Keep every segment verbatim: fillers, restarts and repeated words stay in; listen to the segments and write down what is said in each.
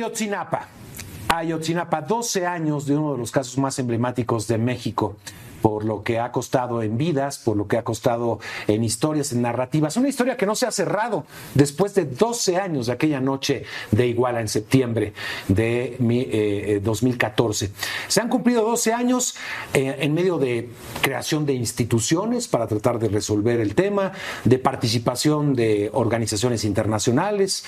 Ayotzinapa. Ayotzinapa, doce años de uno de los casos más emblemáticos de México, por lo que ha costado en vidas, por lo que ha costado en historias, en narrativas. Una historia que no se ha cerrado después de doce años de aquella noche de Iguala en septiembre de eh, dos mil catorce. Se han cumplido doce años eh, en medio de creación de instituciones para tratar de resolver el tema, de participación de organizaciones internacionales,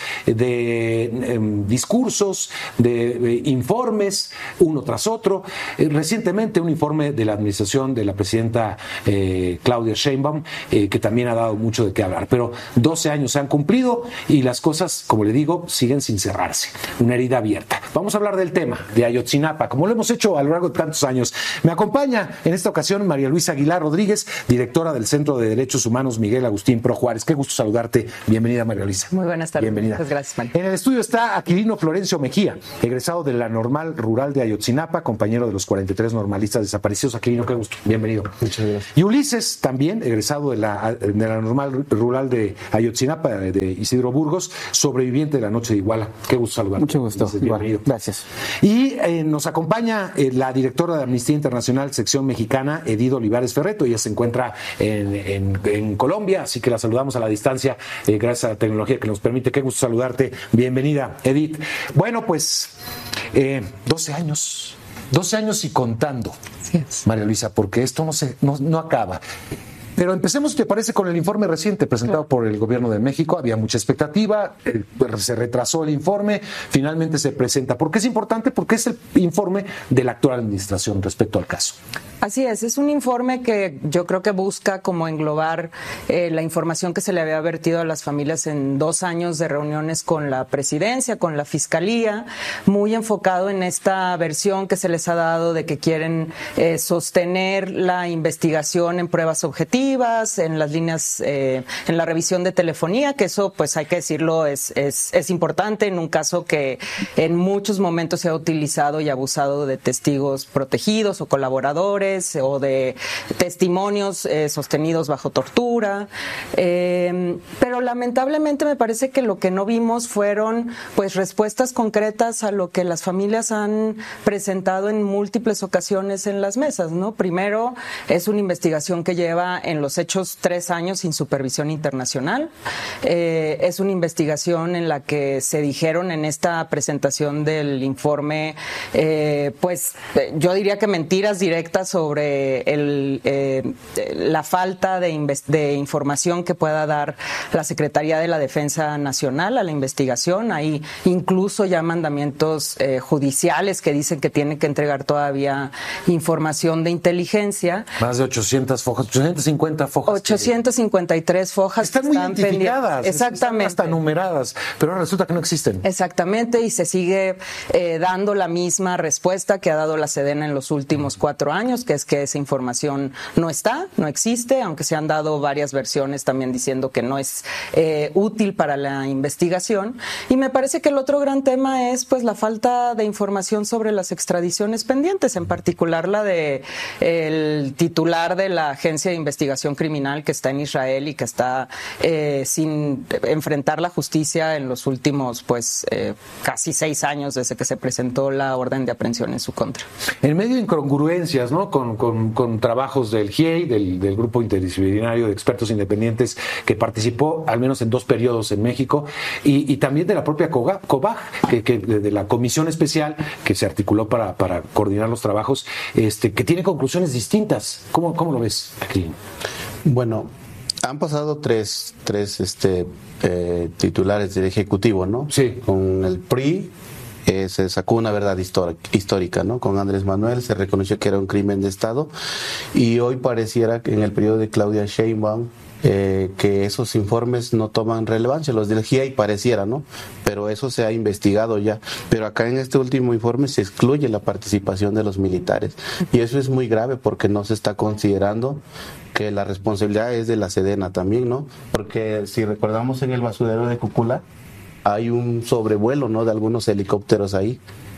de eh, discursos, de, de informes, uno tras otro. Eh, recientemente un informe de la administración de la presidenta eh, Claudia Sheinbaum, eh, que también ha dado mucho de qué hablar. Pero doce años se han cumplido y las cosas, como le digo, siguen sin cerrarse. Una herida abierta. Vamos a hablar del tema de Ayotzinapa, como lo hemos hecho a lo largo de tantos años. Me acompaña en esta ocasión María Luisa Aguilar Rodríguez, directora del Centro de Derechos Humanos Miguel Agustín Pro Juárez. Qué gusto saludarte. Bienvenida, María Luisa. Muy buenas tardes. Bienvenida. Muchas gracias, María. En el estudio está Aquilino Florencio Mejía, egresado de la Normal Rural de Ayotzinapa, compañero de los cuarenta y tres normalistas desaparecidos. Aquilino, qué gusto. Bienvenido. Muchas gracias. Y Ulises, también egresado de la, de la Normal Rural de Ayotzinapa, de Isidro Burgos, sobreviviente de la noche de Iguala. Qué gusto saludarte. Mucho gusto. Ulises, bienvenido. Gracias. Y eh, nos acompaña eh, la directora de Amnistía Internacional, sección mexicana, Edith Olivares Ferretto. Ella se encuentra en, en, en Colombia, así que la saludamos a la distancia, eh, gracias a la tecnología que nos permite. Qué gusto saludarte. Bienvenida, Edith. Bueno, pues eh, doce años. doce años y contando, sí es. María Luisa, porque esto no, se, no, no acaba. Pero empecemos, ¿te parece?, con el informe reciente presentado claro. por el Gobierno de México. Había mucha expectativa, eh, se retrasó el informe, finalmente se presenta. ¿Por qué es importante? Porque es el informe de la actual administración respecto al caso. Así es, es un informe que yo creo que busca como englobar eh, la información que se le había vertido a las familias en dos años de reuniones con la presidencia, con la fiscalía, muy enfocado en esta versión que se les ha dado de que quieren eh, sostener la investigación en pruebas objetivas, en las líneas, eh, en la revisión de telefonía, que eso, pues hay que decirlo, es, es, es importante en un caso que en muchos momentos se ha utilizado y abusado de testigos protegidos o colaboradores, o de testimonios eh, sostenidos bajo tortura, eh, pero lamentablemente me parece que lo que no vimos fueron pues respuestas concretas a lo que las familias han presentado en múltiples ocasiones en las mesas, ¿no? Primero, es una investigación que lleva en los hechos tres años sin supervisión internacional, eh, es una investigación en la que se dijeron en esta presentación del informe, eh, pues yo diría que mentiras directas sobre el, eh, la falta de, invest- de información que pueda dar la Secretaría de la Defensa Nacional a la investigación. Hay incluso ya mandamientos eh, judiciales que dicen que tiene que entregar todavía información de inteligencia. Más de ochocientas fojas, ochocientas cincuenta fojas. ochocientas cincuenta y tres fojas. Están muy están identificadas. Exactamente. Están hasta numeradas, pero ahora resulta que no existen. Exactamente, y se sigue eh, dando la misma respuesta que ha dado la Sedena en los últimos cuatro años, que es que esa información no está, no existe, aunque se han dado varias versiones también diciendo que no es eh, útil para la investigación. Y me parece que el otro gran tema es pues la falta de información sobre las extradiciones pendientes, en particular la de el titular de la Agencia de Investigación Criminal que está en Israel y que está eh, sin enfrentar la justicia en los últimos pues eh, casi seis años desde que se presentó la orden de aprehensión en su contra. En medio de incongruencias, ¿no? Con, con, con trabajos del G I E I, del, del Grupo Interdisciplinario de Expertos Independientes que participó al menos en dos periodos en México, y, y también de la propia COBAG, que, que de la Comisión Especial que se articuló para, para coordinar los trabajos, este, que tiene conclusiones distintas. ¿Cómo, cómo lo ves aquí? Bueno, han pasado tres, tres este, eh, titulares del Ejecutivo, ¿no? Sí. Con el P R I eh, se sacó una verdad histórica, ¿no? Con Andrés Manuel se reconoció que era un crimen de Estado, y hoy pareciera que en el periodo de Claudia Sheinbaum Eh, que esos informes no toman relevancia, los del G I E I pareciera, ¿no? Pero eso se ha investigado ya. Pero acá en este último informe se excluye la participación de los militares, y eso es muy grave porque no se está considerando que la responsabilidad es de la Sedena también, ¿no? Porque si recordamos en el basurero de Cúcula hay un sobrevuelo, ¿no?, de algunos helicópteros ahí,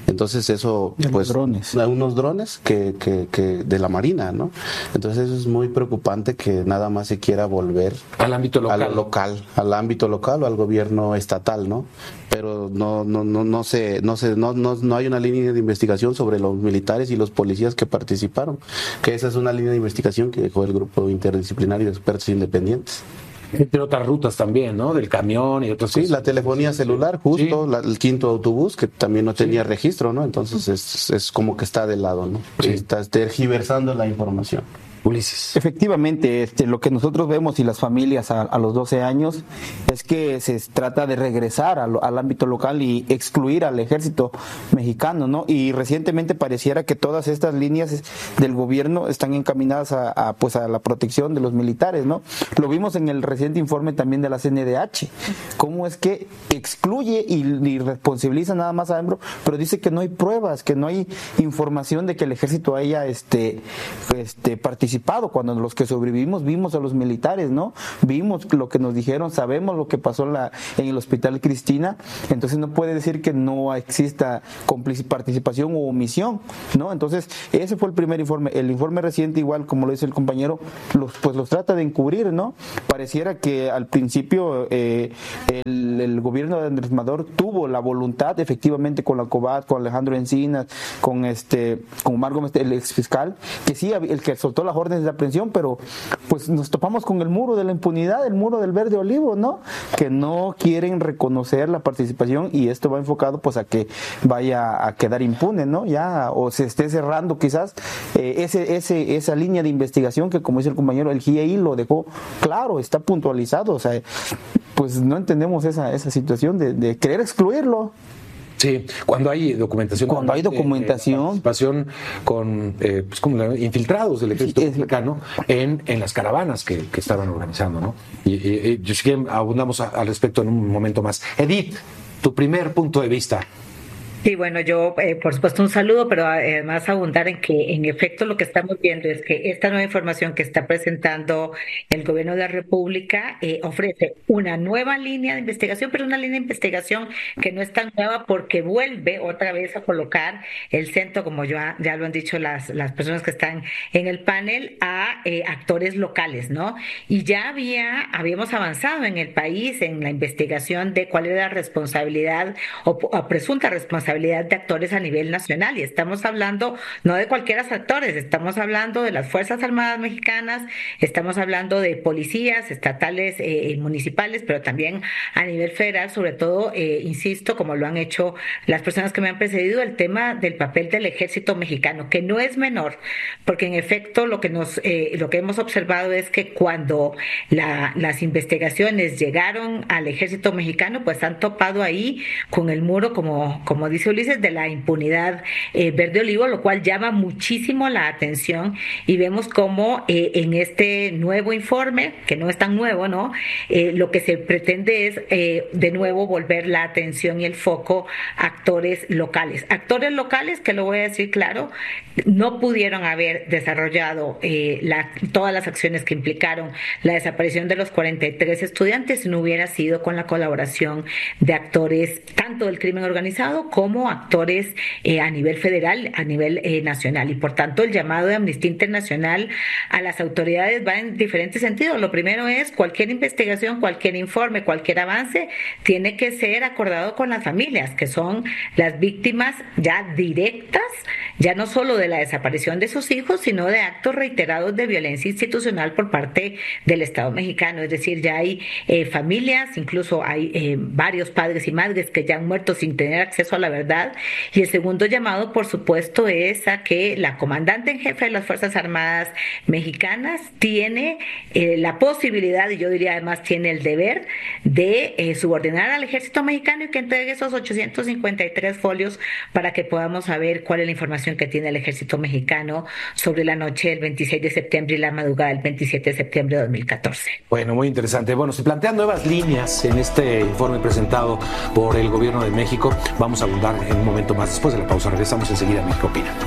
Entonces eso, de pues, drones. unos drones que, que, que de la Marina, ¿no? Entonces eso es muy preocupante que nada más se quiera volver al ámbito local, al local, al ámbito local o al gobierno estatal, ¿no? Pero no, no, no, no se, no se, no, no, no hay una línea de investigación sobre los militares y los policías que participaron, que esa es una línea de investigación que dejó el grupo interdisciplinario de expertos independientes. Entre otras rutas también, ¿no? Del camión y otras sí, cosas. La telefonía celular, justo, sí. la, el quinto autobús, que también no tenía sí. registro, ¿no? Entonces es, es como que está de lado, ¿no? Sí. Está tergiversando la información. Ulises. Efectivamente, este, lo que nosotros vemos y las familias a, a los doce años es que se trata de regresar al, al ámbito local y excluir al ejército mexicano, ¿no? Y recientemente pareciera que todas estas líneas del gobierno están encaminadas a, a, pues a la protección de los militares, ¿no? Lo vimos en el reciente informe también de la C N D H, cómo es que excluye y, y responsabiliza nada más a AMLO, pero dice que no hay pruebas, que no hay información de que el ejército haya este, este, participado. Cuando los que sobrevivimos vimos a los militares, ¿no? Vimos lo que nos dijeron, sabemos lo que pasó en, la, en el Hospital Cristina, entonces no puede decir que no exista participación o omisión, ¿no? Entonces, ese fue el primer informe. El informe reciente, igual como lo dice el compañero, los, pues los trata de encubrir, ¿no? Pareciera que al principio eh, el, el gobierno de Andrés Manuel tuvo la voluntad, efectivamente, con la COBAT, con Alejandro Encinas, con este, con Margo, el ex fiscal, que sí, el que soltó las órdenes de aprehensión, pero pues nos topamos con el muro de la impunidad, el muro del verde olivo, ¿no? Que no quieren reconocer la participación y esto va enfocado pues a que vaya a quedar impune, ¿no? Ya, o se esté cerrando quizás eh, ese, ese, esa línea de investigación que, como dice el compañero, el G I E I lo dejó claro, está puntualizado, o sea, pues no entendemos esa, esa situación de, de querer excluirlo. Sí, cuando hay documentación. Cuando hay documentación. De, de participación con eh, pues como infiltrados del ejército mexicano en, en las caravanas que, que estaban organizando, ¿no? Y, y, y yo sé que abundamos a, al respecto en un momento más. Edith, tu primer punto de vista. Sí, bueno, yo eh, por supuesto un saludo, pero además abundar en que en efecto lo que estamos viendo es que esta nueva información que está presentando el gobierno de la República eh, ofrece una nueva línea de investigación, pero una línea de investigación que no es tan nueva porque vuelve otra vez a colocar el centro, como ya, ya lo han dicho las, las personas que están en el panel, a eh, actores locales, ¿no? Y ya había, habíamos avanzado en el país en la investigación de cuál era la responsabilidad o, o presunta responsabilidad de actores a nivel nacional, y estamos hablando no de cualquiera actores, estamos hablando de las Fuerzas Armadas Mexicanas, estamos hablando de policías estatales, eh, municipales, pero también a nivel federal, sobre todo, eh, insisto, como lo han hecho las personas que me han precedido, el tema del papel del ejército mexicano, que no es menor, porque en efecto lo que nos, eh, lo que hemos observado es que cuando la, las investigaciones llegaron al ejército mexicano, pues han topado ahí con el muro, como, como dice dice Ulises, de la impunidad eh, verde olivo, lo cual llama muchísimo la atención, y vemos cómo eh, en este nuevo informe, que no es tan nuevo, ¿no? Eh, lo que se pretende es eh, de nuevo volver la atención y el foco a actores locales. Actores locales que, lo voy a decir claro, no pudieron haber desarrollado eh, la, todas las acciones que implicaron la desaparición de los cuarenta y tres estudiantes si no hubiera sido con la colaboración de actores tanto del crimen organizado como como actores eh, a nivel federal, a nivel eh, nacional, y por tanto el llamado de Amnistía Internacional a las autoridades va en diferentes sentidos. Lo primero es cualquier investigación, cualquier informe, cualquier avance tiene que ser acordado con las familias, que son las víctimas ya directas, ya no solo de la desaparición de sus hijos, sino de actos reiterados de violencia institucional por parte del Estado mexicano. Es decir, ya hay eh, familias, incluso hay eh, varios padres y madres que ya han muerto sin tener acceso a la verdad. Y el segundo llamado, por supuesto, es a que la comandante en jefe de las Fuerzas Armadas Mexicanas tiene eh, la posibilidad, y yo diría además tiene el deber, de eh, subordinar al ejército mexicano y que entregue esos ochocientos cincuenta y tres folios para que podamos saber cuál es la información que tiene el ejército mexicano sobre la noche del veintiséis de septiembre y la madrugada del veintisiete de septiembre de dos mil catorce. Bueno, muy interesante. Bueno, se plantean nuevas líneas en este informe presentado por el Gobierno de México. Vamos a abundar en un momento más. Después de la pausa regresamos enseguida a México Opina.